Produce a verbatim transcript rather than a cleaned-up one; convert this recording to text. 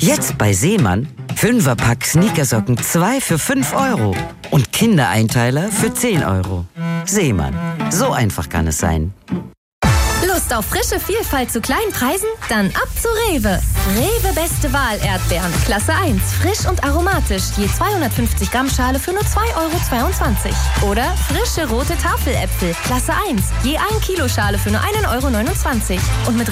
Jetzt bei Seemann. Fünferpack Sneakersocken zwei für fünf Euro. Und Kindereinteiler für zehn Euro. Seemann. So einfach kann es sein. Lust auf frische Vielfalt zu kleinen Preisen? Dann ab zu Rewe. Rewe Beste Wahl Erdbeeren. Klasse eins. Frisch und aromatisch. Je zweihundertfünfzig Gramm Schale für nur zwei Euro zweiundzwanzig. Oder frische rote Tafeläpfel. Klasse eins. Je ein Kilo Schale für nur ein Euro neunundzwanzig. Und mit